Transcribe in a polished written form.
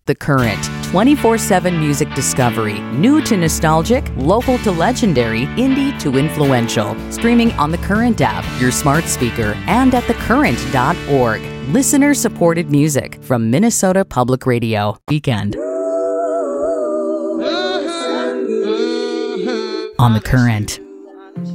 The Current, 24/7 music discovery, new to nostalgic, local to legendary, indie to influential. Streaming on the Current app, your smart speaker, and at thecurrent.org. Listener-supported music from Minnesota Public Radio. Weekend. On the Current.